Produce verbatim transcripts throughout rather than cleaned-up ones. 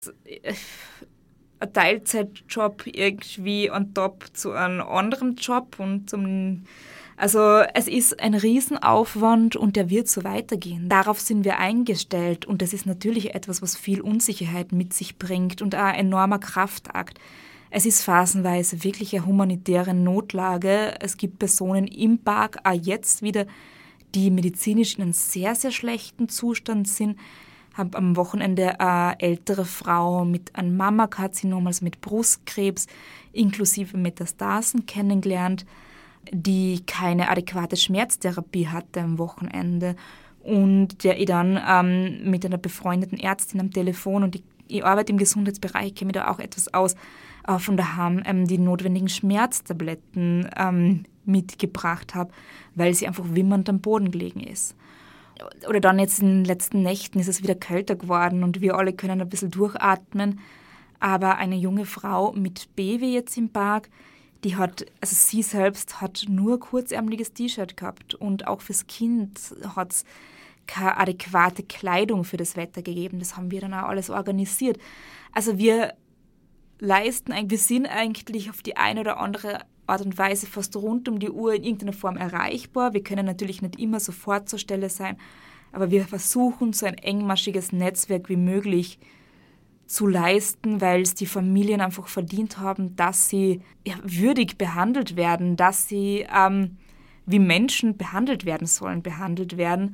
ein Teilzeitjob irgendwie on top zu einem anderen Job und zum Also es ist ein Riesenaufwand und der wird so weitergehen. Darauf sind wir eingestellt und das ist natürlich etwas, was viel Unsicherheit mit sich bringt und auch ein enormer Kraftakt. Es ist phasenweise wirklich eine humanitäre Notlage. Es gibt Personen im Park, auch jetzt wieder, die medizinisch in einem sehr, sehr schlechten Zustand sind. Ich habe am Wochenende eine ältere Frau mit einem Mammakarzinom, also mit Brustkrebs, inklusive Metastasen kennengelernt, die keine adäquate Schmerztherapie hatte am Wochenende und der ich dann ähm, mit einer befreundeten Ärztin am Telefon, und ich, ich arbeite im Gesundheitsbereich, kenne mich da auch etwas aus, äh, von daheim ähm, die notwendigen Schmerztabletten ähm, mitgebracht habe, weil sie einfach wimmernd am Boden gelegen ist. Oder dann jetzt in den letzten Nächten ist es wieder kälter geworden und wir alle können ein bisschen durchatmen, aber eine junge Frau mit Baby jetzt im Park, die hat, also sie selbst hat nur ein kurzärmeliges T-Shirt gehabt und auch fürs Kind hat es keine adäquate Kleidung für das Wetter gegeben. Das haben wir dann auch alles organisiert. Also wir leisten, wir sind eigentlich auf die eine oder andere Art und Weise fast rund um die Uhr in irgendeiner Form erreichbar. Wir können natürlich nicht immer sofort zur Stelle sein, aber wir versuchen, so ein engmaschiges Netzwerk wie möglich zu leisten, weil es die Familien einfach verdient haben, dass sie ja, würdig behandelt werden, dass sie ähm, wie Menschen behandelt werden sollen, behandelt werden.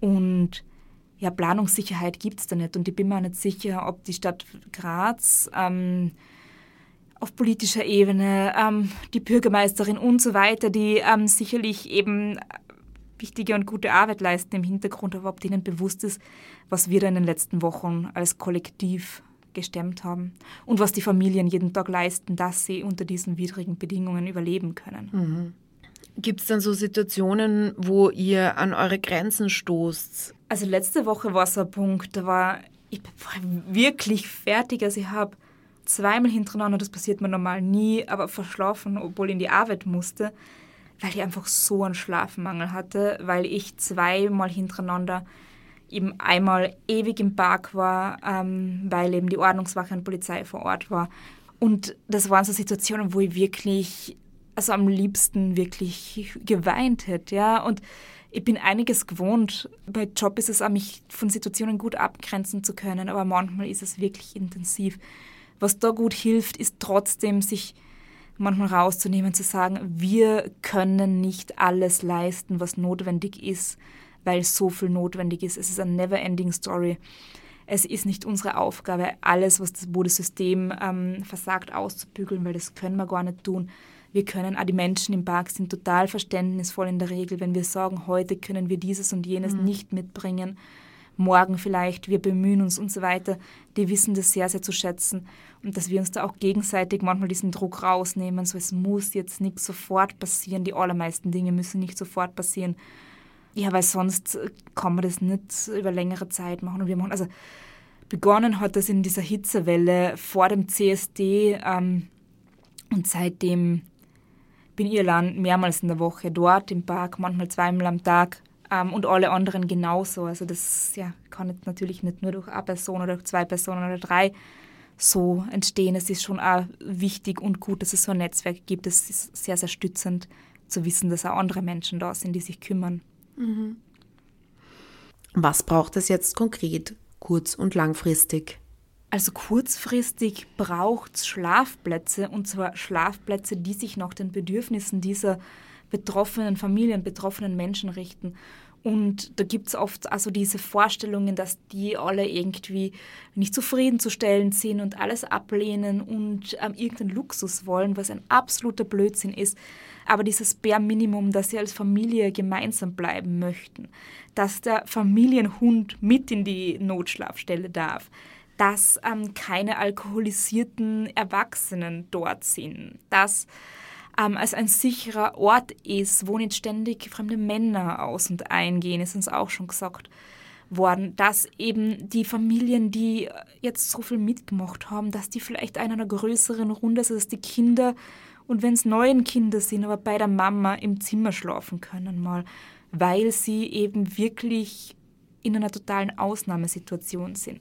Und ja, Planungssicherheit gibt es da nicht. Und ich bin mir auch nicht sicher, ob die Stadt Graz ähm, auf politischer Ebene, ähm, die Bürgermeisterin und so weiter, die ähm, sicherlich eben wichtige und gute Arbeit leisten im Hintergrund, aber ob denen bewusst ist, was wir da in den letzten Wochen als Kollektiv gestemmt haben und was die Familien jeden Tag leisten, dass sie unter diesen widrigen Bedingungen überleben können. Mhm. Gibt es dann so Situationen, wo ihr an eure Grenzen stoßt? Also letzte Woche war so ein Punkt, da war ich war wirklich fertig. Also ich habe zweimal hintereinander, das passiert mir normal nie, aber verschlafen, obwohl ich in die Arbeit musste, weil ich einfach so einen Schlafmangel hatte, weil ich zweimal hintereinander eben einmal ewig im Park war, ähm, weil eben die Ordnungswache und Polizei vor Ort war. Und das waren so Situationen, wo ich wirklich, also am liebsten wirklich geweint hätte, ja. Und ich bin einiges gewohnt. Bei Job ist es auch, mich von Situationen gut abgrenzen zu können, aber manchmal ist es wirklich intensiv. Was da gut hilft, ist trotzdem, sich manchmal rauszunehmen, zu sagen, wir können nicht alles leisten, was notwendig ist, weil so viel notwendig ist. Es ist eine never-ending Story. Es ist nicht unsere Aufgabe, alles, was das Bodensystem ähm, versagt, auszubügeln, weil das können wir gar nicht tun. Wir können, auch die Menschen im Park sind total verständnisvoll in der Regel, wenn wir sagen, heute können wir dieses und jenes mhm. nicht mitbringen, morgen vielleicht, wir bemühen uns und so weiter. Die wissen das sehr, sehr zu schätzen und dass wir uns da auch gegenseitig manchmal diesen Druck rausnehmen, so es muss jetzt nichts sofort passieren, die allermeisten Dinge müssen nicht sofort passieren. Ja, weil sonst kann man das nicht über längere Zeit machen. Und wir machen, also begonnen hat das in dieser Hitzewelle vor dem C S D ähm, und seitdem bin ich allein mehrmals in der Woche dort im Park, manchmal zweimal am Tag ähm, und alle anderen genauso. Also das ja, kann jetzt natürlich nicht nur durch eine Person oder durch zwei Personen oder drei so entstehen. Es ist schon auch wichtig und gut, dass es so ein Netzwerk gibt. Es ist sehr, sehr stützend zu wissen, dass auch andere Menschen da sind, die sich kümmern. Mhm. Was braucht es jetzt konkret, kurz- und langfristig? Also kurzfristig braucht es Schlafplätze, und zwar Schlafplätze, die sich nach den Bedürfnissen dieser betroffenen Familien, betroffenen Menschen richten. Und da gibt es oft also diese Vorstellungen, dass die alle irgendwie nicht zufriedenzustellen sind und alles ablehnen und ähm, irgendeinen Luxus wollen, was ein absoluter Blödsinn ist. Aber dieses Bare Minimum, dass sie als Familie gemeinsam bleiben möchten, dass der Familienhund mit in die Notschlafstelle darf, dass ähm, keine alkoholisierten Erwachsenen dort sind, dass ähm, es ein sicherer Ort ist, wo nicht ständig fremde Männer aus- und eingehen, ist uns auch schon gesagt worden, dass eben die Familien, die jetzt so viel mitgemacht haben, dass die vielleicht in einer größeren Runde, also dass die Kinder, und wenn es neuen Kinder sind, aber bei der Mama im Zimmer schlafen können mal, weil sie eben wirklich in einer totalen Ausnahmesituation sind.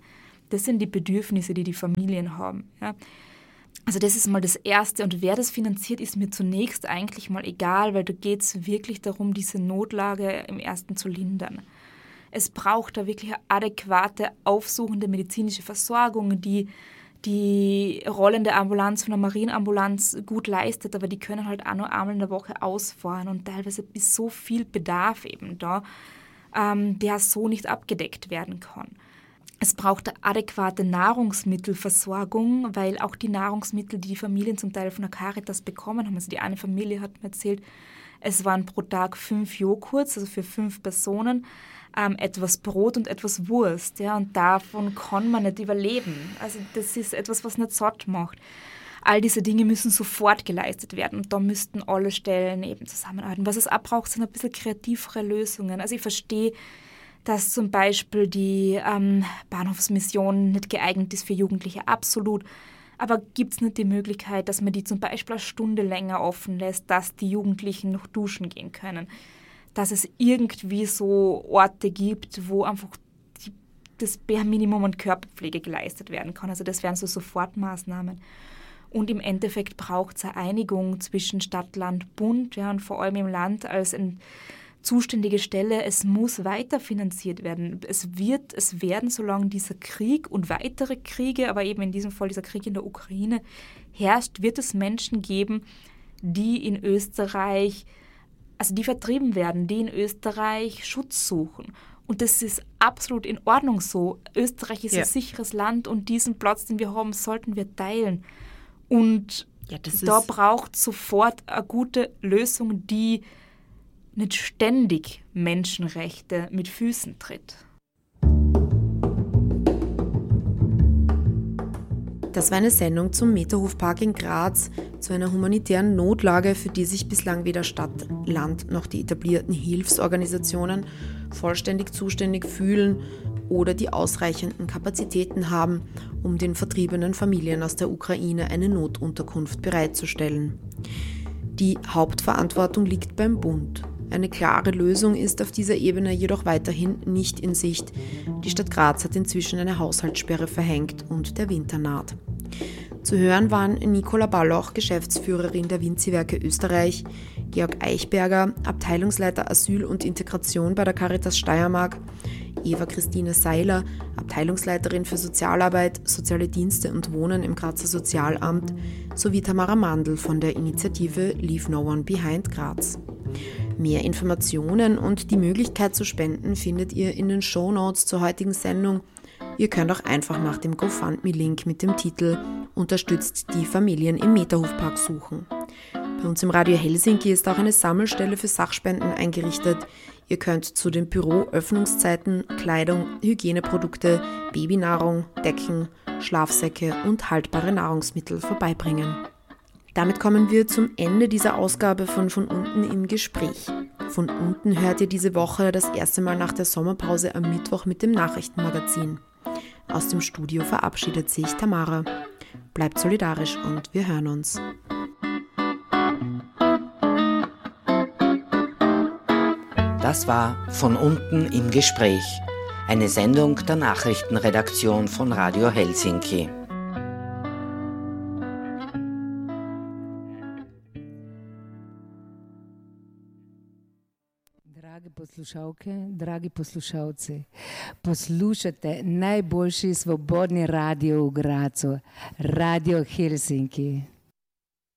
Das sind die Bedürfnisse, die die Familien haben. Ja. Also das ist mal das Erste. Und wer das finanziert, ist mir zunächst eigentlich mal egal, weil da geht es wirklich darum, diese Notlage im Ersten zu lindern. Es braucht da wirklich eine adäquate, aufsuchende medizinische Versorgung, die die Rollen der Ambulanz von der Marienambulanz gut leistet, aber die können halt auch nur einmal in der Woche ausfahren und teilweise ist so viel Bedarf eben da, ähm, der so nicht abgedeckt werden kann. Es braucht eine adäquate Nahrungsmittelversorgung, weil auch die Nahrungsmittel, die die Familien zum Teil von der Caritas bekommen haben, also die eine Familie hat mir erzählt, es waren pro Tag fünf Joghurts, also für fünf Personen, ähm, etwas Brot und etwas Wurst. Ja, und davon kann man nicht überleben. Also das ist etwas, was nicht satt macht. All diese Dinge müssen sofort geleistet werden und da müssten alle Stellen eben zusammenarbeiten. Was es auch braucht, sind ein bisschen kreativere Lösungen. Also ich verstehe, dass zum Beispiel die ähm, Bahnhofsmission nicht geeignet ist für Jugendliche, absolut. Aber gibt es nicht die Möglichkeit, dass man die zum Beispiel eine Stunde länger offen lässt, dass die Jugendlichen noch duschen gehen können? Dass es irgendwie so Orte gibt, wo einfach die, das Bare-Minimum an Körperpflege geleistet werden kann. Also das wären so Sofortmaßnahmen. Und im Endeffekt braucht es eine Einigung zwischen Stadt, Land, Bund, ja, und vor allem im Land als ein zuständige Stelle, es muss weiterfinanziert werden. Es wird, es werden, solange dieser Krieg und weitere Kriege, aber eben in diesem Fall dieser Krieg in der Ukraine herrscht, wird es Menschen geben, die in Österreich, also die vertrieben werden, die in Österreich Schutz suchen. Und das ist absolut in Ordnung so. Österreich ist ja ein sicheres Land und diesen Platz, den wir haben, sollten wir teilen. Und ja, das da braucht sofort eine gute Lösung, die nicht ständig Menschenrechte mit Füßen tritt. Das war eine Sendung zum Meterhofpark in Graz, zu einer humanitären Notlage, für die sich bislang weder Stadt, Land noch die etablierten Hilfsorganisationen vollständig zuständig fühlen oder die ausreichenden Kapazitäten haben, um den vertriebenen Familien aus der Ukraine eine Notunterkunft bereitzustellen. Die Hauptverantwortung liegt beim Bund. Eine klare Lösung ist auf dieser Ebene jedoch weiterhin nicht in Sicht. Die Stadt Graz hat inzwischen eine Haushaltssperre verhängt und der Winter naht. Zu hören waren Nicola Balloch, Geschäftsführerin der Vinci-Werke Österreich, Georg Eichberger, Abteilungsleiter Asyl und Integration bei der Caritas Steiermark, Eva-Christine Seiler, Abteilungsleiterin für Sozialarbeit, Soziale Dienste und Wohnen im Grazer Sozialamt, sowie Tamara Mandl von der Initiative Leave No One Behind Graz. Mehr Informationen und die Möglichkeit zu spenden findet ihr in den Shownotes zur heutigen Sendung. Ihr könnt auch einfach nach dem GoFundMe-Link mit dem Titel „Unterstützt die Familien im Meterhofpark" suchen. Bei uns im Radio Helsinki ist auch eine Sammelstelle für Sachspenden eingerichtet. Ihr könnt zu den Büroöffnungszeiten Kleidung, Hygieneprodukte, Babynahrung, Decken, Schlafsäcke und haltbare Nahrungsmittel vorbeibringen. Damit kommen wir zum Ende dieser Ausgabe von Von unten im Gespräch. Von unten hört ihr diese Woche das erste Mal nach der Sommerpause am Mittwoch mit dem Nachrichtenmagazin. Aus dem Studio verabschiedet sich Tamara. Bleibt solidarisch und wir hören uns. Das war Von unten im Gespräch, eine Sendung der Nachrichtenredaktion von Radio Helsinki. Drage poslušalke, dragi poslušalci, poslušate najboljši svobodni radio v Gracu, Radio Helsinki.